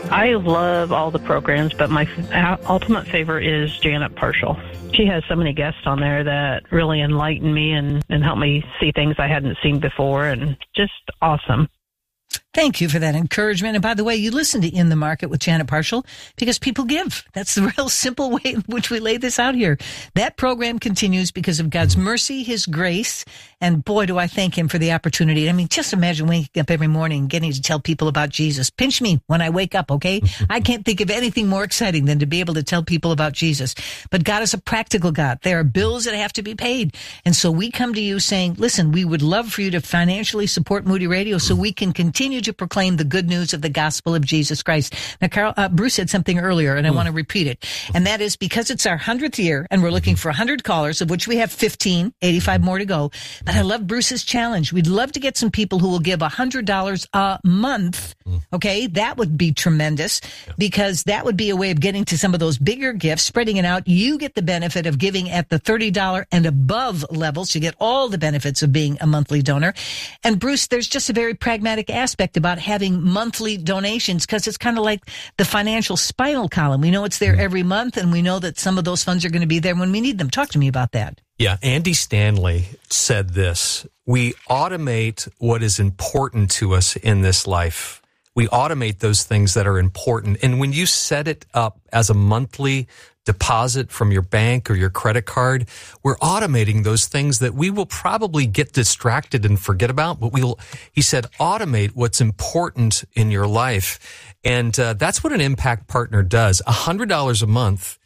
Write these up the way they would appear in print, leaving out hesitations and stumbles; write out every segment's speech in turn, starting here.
I love all the programs, but my ultimate favorite is Janet Parshall. She has so many guests on there that really enlighten me and help me see things I hadn't seen before, and just awesome. Thank you for that encouragement. And by the way, you listen to In the Market with Janet Parshall because people give. That's the real simple way in which we lay this out here. That program continues because of God's mercy, His grace, and boy, do I thank Him for the opportunity. I mean, just imagine waking up every morning and getting to tell people about Jesus. Pinch me when I wake up, okay? I can't think of anything more exciting than to be able to tell people about Jesus. But God is a practical God. There are bills that have to be paid. And so we come to you saying, listen, we would love for you to financially support Moody Radio so we can continue to proclaim the good news of the gospel of Jesus Christ. Now, Bruce said something earlier, and I want to repeat it. And that is because it's our 100th year, and we're looking for 100 callers, of which we have 15, 85 more to go. But I love Bruce's challenge. We'd love to get some people who will give $100 a month. Okay, that would be tremendous because that would be a way of getting to some of those bigger gifts, spreading it out. You get the benefit of giving at the $30 and above levels. You get all the benefits of being a monthly donor. And Bruce, there's just a very pragmatic aspect about having monthly donations because it's kind of like the financial spinal column. We know it's there every month, and we know that some of those funds are going to be there when we need them. Talk to me about that. Yeah, Andy Stanley said this: we automate what is important to us in this life. We automate those things that are important. And when you set it up as a monthly deposit from your bank or your credit card, we're automating those things that we will probably get distracted and forget about. But he said, automate what's important in your life. And that's what an impact partner does. $100 a month.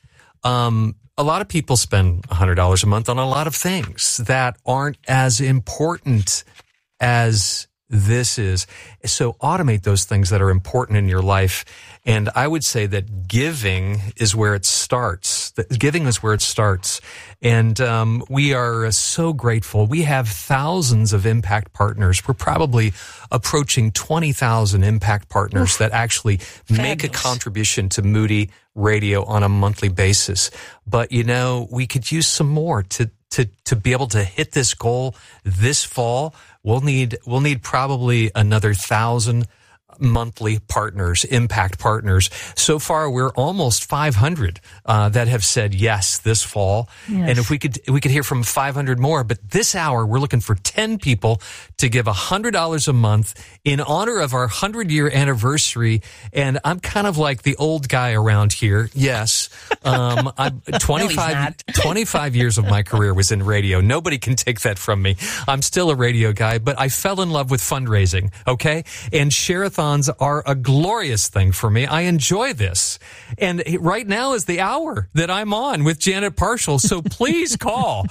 A lot of people spend $100 a month on a lot of things that aren't as important as this is. So automate those things that are important in your life. And I would say that giving is where it starts. Giving is where it starts. And we are so grateful. We have thousands of impact partners. We're probably approaching 20,000 impact partners that actually make a contribution to Moody Radio on a monthly basis. But, you know, we could use some more to be able to hit this goal this fall. We'll need probably another 1,000 monthly partners, impact partners. So far, we're almost 500 that have said yes this fall. Yes. And if we could hear from 500 more. But this hour, we're looking for 10 people to give $100 a month in honor of our 100-year anniversary. And I'm kind of like the old guy around here. Yes. I'm 25 years of my career was in radio. Nobody can take that from me. I'm still a radio guy, but I fell in love with fundraising, okay? And Share-a-thons are a glorious thing for me. I enjoy this. And right now is the hour that I'm on with Janet Parshall. So please call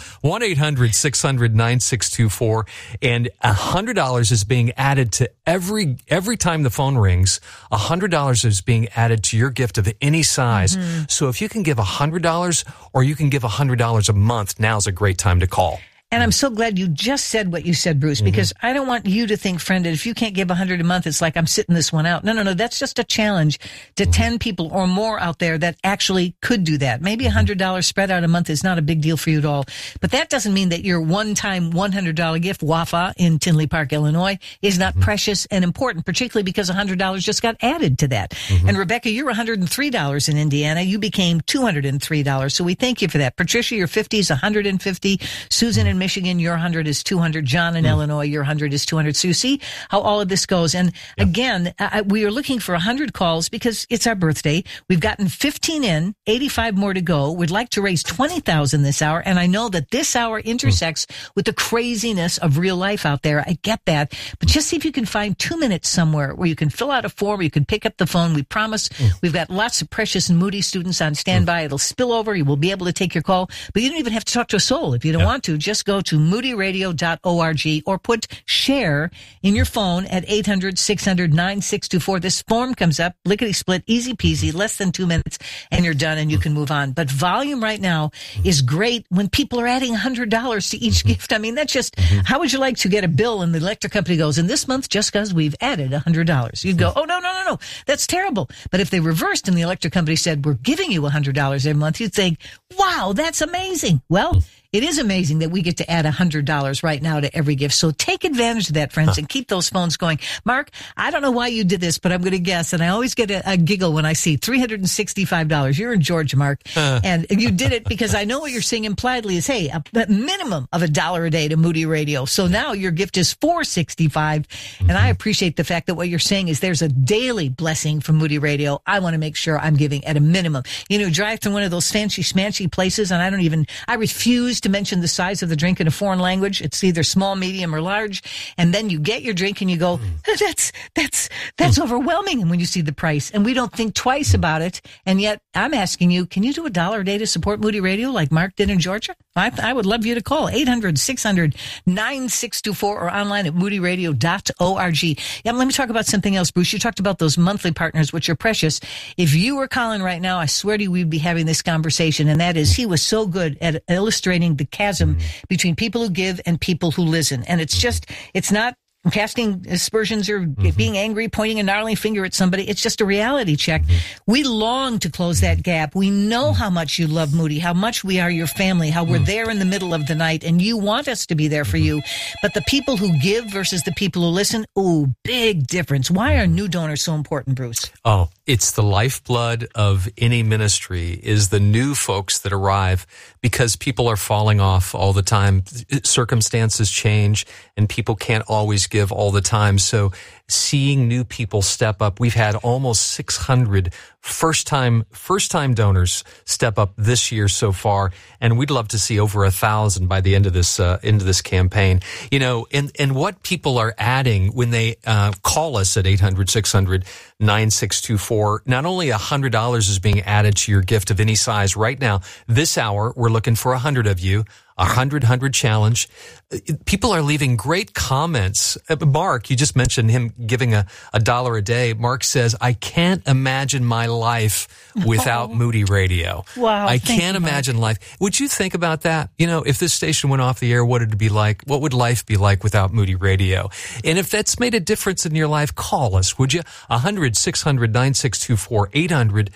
1-800-600-9624. And $100 is being added to every time the phone rings. $100 is being added to your gift of any size. Mm-hmm. So if you can give $100 or you can give $100 a month, now's a great time to call. And I'm so glad you just said what you said, Bruce, because I don't want you to think, friend, that if you can't give $100 a month, it's like I'm sitting this one out. No. That's just a challenge to 10 people or more out there that actually could do that. Maybe $100 spread out a month is not a big deal for you at all. But that doesn't mean that your one-time $100 gift, WAFA, in Tinley Park, Illinois, is not precious and important, particularly because $100 just got added to that. And Rebecca, you're $103 in Indiana. You became $203. So we thank you for that. Patricia, your 50 is $150. Susan in Michigan, your 100 is 200. John in Illinois, your 100 is 200. So you see how all of this goes. And again, we are looking for 100 calls because it's our birthday. We've gotten 15 in, 85 more to go. We'd like to raise 20,000 this hour. And I know that this hour intersects with the craziness of real life out there. I get that. But just see if you can find 2 minutes somewhere where you can fill out a form, where you can pick up the phone. We promise we've got lots of precious and Moody students on standby. It'll spill over. You will be able to take your call. But you don't even have to talk to a soul if you don't want to. Just go to moodyradio.org or put share in your phone at 800-600-9624. This form comes up, lickety-split, easy peasy, less than 2 minutes, and you're done and you can move on. But volume right now is great when people are adding $100 to each gift. I mean, that's just, how would you like to get a bill and the electric company goes, and this month, just because we've added $100. You'd go, oh, no, that's terrible. But if they reversed and the electric company said, we're giving you $100 every month, you'd think, wow, that's amazing. Well, it is amazing that we get to add $100 right now to every gift. So take advantage of that, friends, and keep those phones going. Mark, I don't know why you did this, but I'm going to guess, and I always get a giggle when I see $365. You're in Georgia, Mark, and you did it because I know what you're saying impliedly is, hey, a minimum of $1 a day to Moody Radio. So now your gift is $465, and I appreciate the fact that what you're saying is there's a daily blessing from Moody Radio. I want to make sure I'm giving at a minimum. You know, drive to one of those fancy smancy places, and I refuse to mention the size of the drink in a foreign language. It's either small, medium, or large. And then you get your drink and you go, that's overwhelming. And when you see the price, and we don't think twice about it. And yet I'm asking you, can you do $1 a day to support Moody Radio like Mark did in Georgia? I would love you to call 800-600-9624 or online at moodyradio.org. Yeah, let me talk about something else, Bruce. You talked about those monthly partners, which are precious. If you were calling right now, I swear to you, we'd be having this conversation. And that is, he was so good at illustrating the chasm between people who give and people who listen. And it's not casting aspersions or being angry, pointing a gnarly finger at somebody. It's just a reality check. We long to close that gap. We know how much you love Moody, how much we are your family, how we're there in the middle of the night, and you want us to be there for you. But the people who give versus the people who listen, big difference. Why are new donors so important, Bruce? Oh, it's the lifeblood of any ministry is the new folks that arrive, because people are falling off all the time. Circumstances change and people can't always give all the time. So seeing new people step up, we've had almost 600 first time donors step up this year so far, and we'd love to see over 1,000 by the end of this campaign. You know, and what people are adding when they call us at 800-600-9624, not only $100 is being added to your gift of any size right now. This hour, we're looking for 100 of you. 100 challenge. People are leaving great comments. Mark, you just mentioned him giving $1 a day. Mark says, I can't imagine my life without Moody Radio. Wow. I can't imagine life. Would you think about that? You know, if this station went off the air, what would it be like? What would life be like without Moody Radio? And if that's made a difference in your life, call us, would you? 100-600-9624,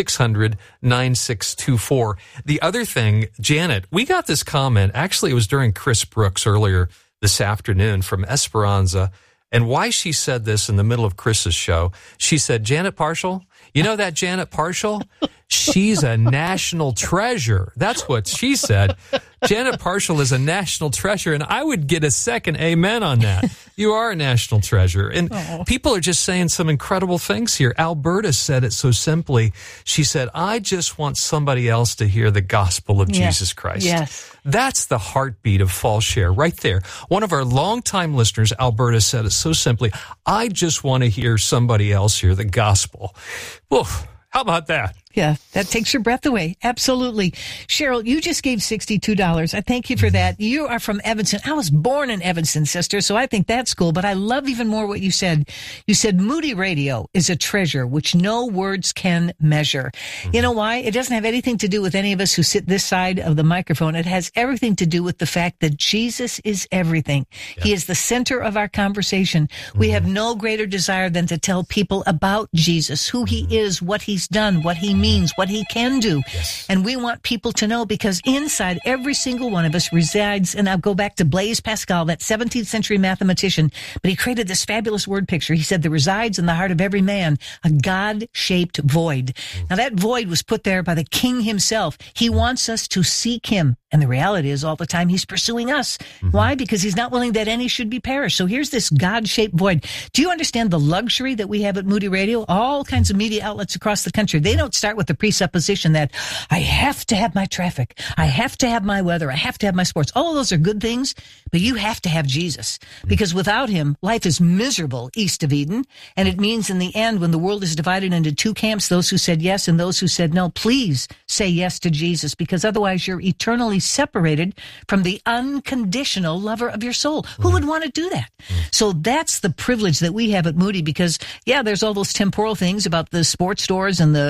800-600-9624. The other thing, Janet, we got this comment. Actually, it was during Chris Brooks earlier this afternoon from Esperanza. And why she said this in the middle of Chris's show, she said, Janet Parshall, you know that Janet Parshall? She's a national treasure. That's what she said. Janet Parshall is a national treasure, and I would get a second amen on that. You are a national treasure. And people are just saying some incredible things here. Alberta said it so simply. She said, I just want somebody else to hear the gospel of Jesus Christ. Yes. That's the heartbeat of Fall Share right there. One of our longtime listeners, Alberta, said it so simply. I just want to hear somebody else hear the gospel. Woof. How about that? Yeah, that takes your breath away. Absolutely. Cheryl, you just gave $62. I thank you for that. You are from Evanston. I was born in Evanston, sister, so I think that's cool. But I love even more what you said. You said Moody Radio is a treasure which no words can measure. You know why? It doesn't have anything to do with any of us who sit this side of the microphone. It has everything to do with the fact that Jesus is everything. Yeah. He is the center of our conversation. We have no greater desire than to tell people about Jesus, who he is, what he's done, what he means, what he can do. Yes. And we want people to know, because inside every single one of us resides, and I'll go back to Blaise Pascal, that 17th century mathematician, but he created this fabulous word picture. He said there resides in the heart of every man a God-shaped void. Now that void was put there by the King himself. He wants us to seek him. And the reality is all the time he's pursuing us. Why? Because he's not willing that any should be perished. So here's this God-shaped void. Do you understand the luxury that we have at Moody Radio? All kinds of media outlets across the country, they don't start with the presupposition that I have to have my traffic, I have to have my weather, I have to have my sports. All of those are good things, but you have to have Jesus. Because without him, life is miserable east of Eden. And it means in the end, when the world is divided into two camps, those who said yes and those who said no, please say yes to Jesus, because otherwise you're eternally separated from the unconditional lover of your soul. Who would want to do that? So that's the privilege that we have at Moody, because, yeah, there's all those temporal things about the sports stores and the scores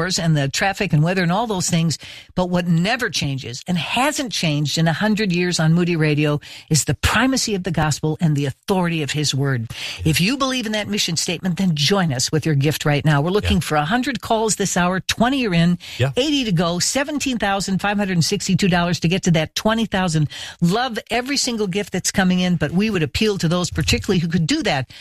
cars and the traffic and weather and all those things. But what never changes and hasn't changed in 100 years on Moody Radio is the primacy of the gospel and the authority of his word. If you believe in that mission statement, then join us with your gift right now. We're looking for 100 calls this hour, 20 are in, 80 to go, $17,562 to get to that 20,000. Love every single gift that's coming in, but we would appeal to those particularly who could do that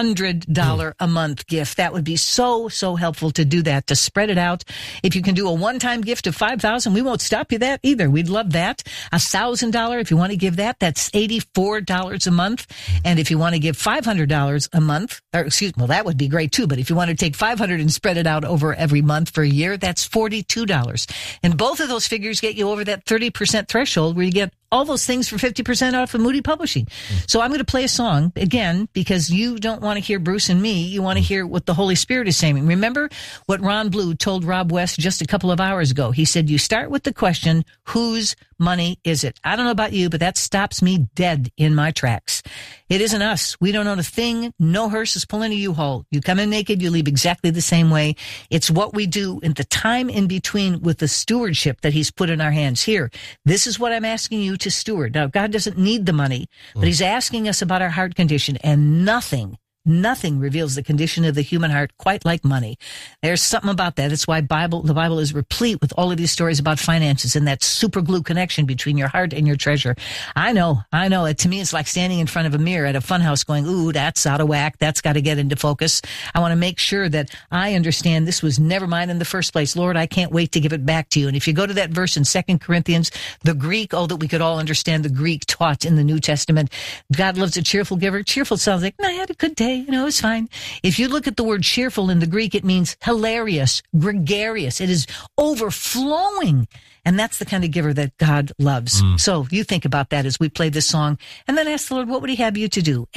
$100 a month gift. That would be so helpful to do that, to spread it out. If you can do a one-time gift of $5,000, we won't stop you that either. We'd love that. $1,000, if you want to give that, that's $84 a month. And if you want to give $500 a month, that would be great too. But if you want to take $500 and spread it out over every month for a year, that's $42. And both of those figures get you over that 30% threshold where you get all those things for 50% off of Moody Publishing. So I'm going to play a song again because you don't want to hear Bruce and me. You want to hear what the Holy Spirit is saying. Remember what Ron Blue told Rob West just a couple of hours ago. He said, you start with the question, whose money is it? I don't know about you, but that stops me dead in my tracks. It isn't us. We don't own a thing. No hearse is pulling a U-Haul. You come in naked, you leave exactly the same way. It's what we do in the time in between with the stewardship that he's put in our hands. Here, this is what I'm asking you to steward. Now, God doesn't need the money, but he's asking us about our heart condition, and nothing reveals the condition of the human heart quite like money. There's something about that. That's why the Bible is replete with all of these stories about finances and that super glue connection between your heart and your treasure. I know. To me, it's like standing in front of a mirror at a funhouse going, ooh, that's out of whack. That's got to get into focus. I want to make sure that I understand this was never mine in the first place. Lord, I can't wait to give it back to you. And if you go to that verse in 2 Corinthians, the Greek, that we could all understand the Greek taught in the New Testament. God loves a cheerful giver. Cheerful sounds like, I had a good day. It's fine. If you look at the word cheerful in the Greek, it means hilarious, gregarious. It is overflowing. And that's the kind of giver that God loves. So you think about that as we play this song and then ask the Lord, what would he have you to do?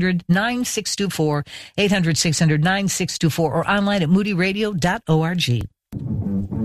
800-600-9624, 800-600-9624, or online at moodyradio.org.